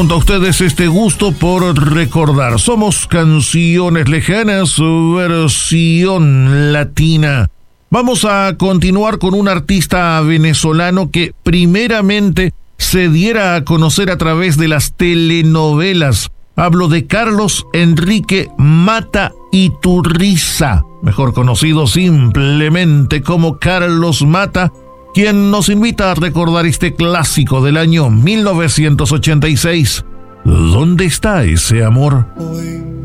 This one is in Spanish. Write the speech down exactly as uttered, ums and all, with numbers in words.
A ustedes este gusto por recordar. Somos Canciones Lejanas, versión latina. Vamos a continuar con un artista venezolano que primeramente se diera a conocer a través de las telenovelas. Hablo de Carlos Enrique Mata Iturriza, mejor conocido simplemente como Carlos Mata, quien nos invita a recordar este clásico del año mil novecientos ochenta y seis. ¿Dónde está ese amor? Hoy